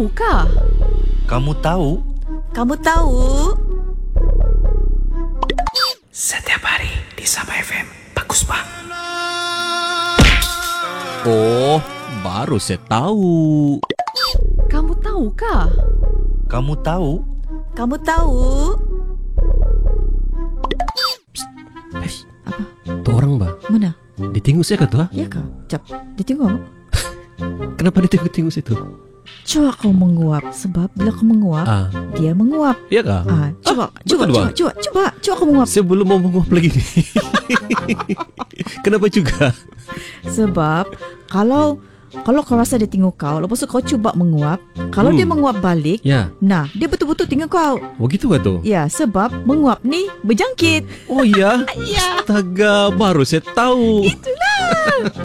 tahukah? Kamu tahu? Kamu tahu? Setiap hari di Sabah FM. Bagus, Pak. Oh, baru saya tahu. Kamu tahukah? Kamu tahu? Kamu tahu? Apa? Tuh orang, Mbak. Mana? Ditengok saya kata. Ya kah? Jap, dia tengok. Kenapa ditengok-tengok situ? Coba kau menguap. Sebab bila kau menguap, dia menguap. Iya kah? Coba kau menguap. Saya belum mau menguap lagi nih. Kenapa juga? Sebab kalau kau rasa dia tengok kau, lepas tu kau cuba menguap, kalau dia menguap balik, Ya. nah dia betul-betul tengok kau. Oh gitu kah tu? Ya, sebab menguap ni berjangkit. Oh ya? Ya. Astaga, baru saya tahu. Itulah.